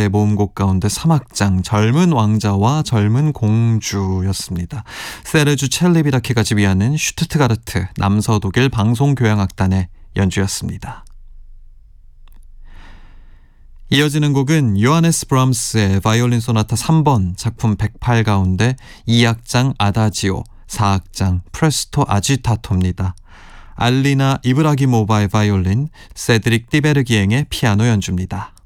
브라흐의 모음곡 가운데 3악장 젊은 왕자와 젊은 공주였습니다. 세르주 첼리비라키가 지휘하는 슈투트가르트 남서독일 방송교향악단의 연주였습니다. 이어지는 곡은 요하네스 브람스의 바이올린 소나타 3번 작품 108 가운데 2악장 아다지오, 4악장 프레스토 아지타토입니다. 알리나 이브라기모바의 바이올린, 세드릭 띠베르기행의 피아노 연주입니다.